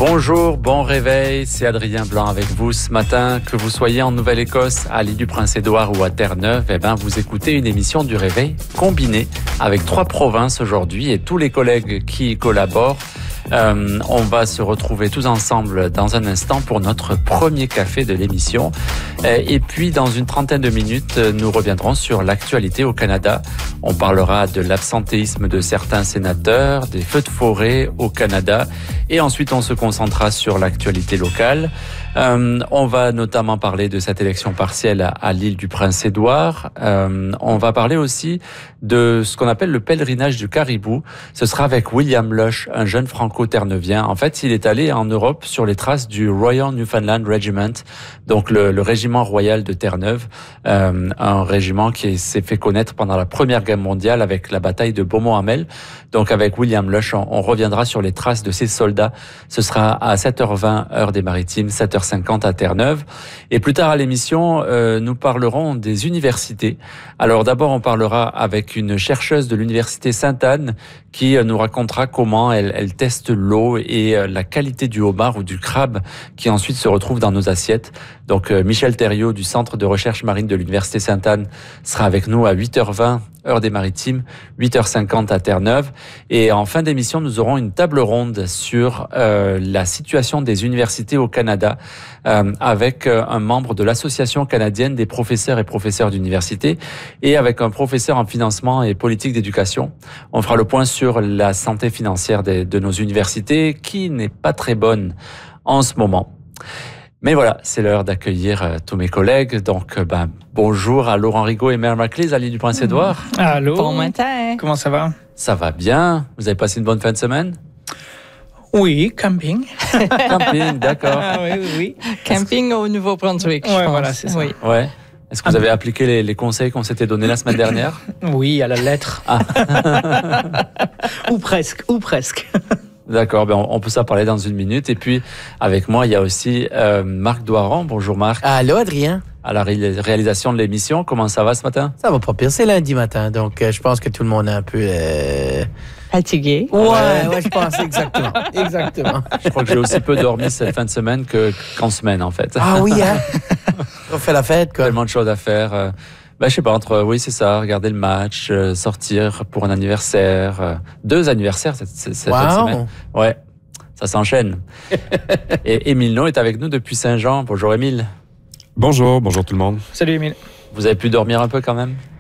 Bonjour, bon réveil, c'est Adrien Blanc avec vous ce matin. Que vous soyez en Nouvelle-Écosse, à l'île du Prince-Édouard ou à Terre-Neuve, vous écoutez une émission du Réveil combinée avec 3 provinces aujourd'hui et tous les collègues qui y collaborent. On va se retrouver tous ensemble dans un instant pour notre premier café de l'émission. Et puis, dans une trentaine de minutes, nous reviendrons sur l'actualité au Canada. On parlera de l'absentéisme de certains sénateurs, des feux de forêt au Canada. Et ensuite, on se concentrera sur l'actualité locale. On va notamment parler de cette élection partielle à l'île du Prince-Édouard. On va parler aussi de ce qu'on appelle le pèlerinage du caribou. Ce sera avec William Lush, un jeune franco-terneuvien. En fait, il est allé en Europe sur les traces du Royal Newfoundland Regiment, donc le régiment royal de Terre-Neuve, un régiment qui s'est fait connaître pendant la Première Guerre mondiale avec la bataille de Beaumont-Hamel. Donc avec William Lush, on reviendra sur les traces de ces soldats. Ce sera à 7h20 heure des Maritimes, 7h50 à Terre-Neuve. Et plus tard à l'émission, nous parlerons des universités. Alors d'abord, on parlera avec une chercheuse de l'université Sainte-Anne qui nous racontera comment elle teste l'eau et la qualité du homard ou du crabe qui ensuite se retrouve dans nos assiettes. Donc Michel Thériault du Centre de recherche marine de l'université Sainte-Anne sera avec nous à 8h20 heure des Maritimes, 8h50 à Terre-Neuve. Et en fin d'émission, nous aurons une table ronde sur la situation des universités au Canada avec un membre de l'Association canadienne des professeurs et professeurs d'université et avec un professeur en financement et politique d'éducation. On fera le point sur la santé financière de nos universités qui n'est pas très bonne en ce moment. Mais voilà, c'est l'heure d'accueillir tous mes collègues. Donc, bonjour à Laurent Rigaud et Mère Maclise à l'île du Prince-Édouard. Allô. Bon matin. Comment ça va? Ça va bien. Vous avez passé une bonne fin de semaine? Oui, camping. Camping, d'accord. Ah, oui. Camping au Nouveau-Brunswick, je pense. Voilà, c'est ça. Oui. Ouais. Est-ce que vous avez appliqué les conseils qu'on s'était donnés la semaine dernière? Oui, à la lettre. Ah. ou presque. D'accord, on peut s'en parler dans une minute. Et puis, avec moi, il y a aussi Marc Doiron. Bonjour Marc. Allô Adrien. À la réalisation de l'émission. Comment ça va ce matin? Ça va pas pire, c'est lundi matin, donc je pense que tout le monde est un peu... Fatigué. Ouais, je pense, exactement. Je crois que j'ai aussi peu dormi cette fin de semaine qu'en semaine, en fait. Ah oui, hein? On fait la fête, quoi. Tellement de choses à faire. Je sais pas, oui, c'est ça, regarder le match, sortir pour un anniversaire, 2 anniversaires cette semaine. Ouais, ça s'enchaîne. Et Émile No est avec nous depuis Saint-Jean. Bonjour Émile. Bonjour tout le monde. Salut Émile. Vous avez pu dormir un peu quand même?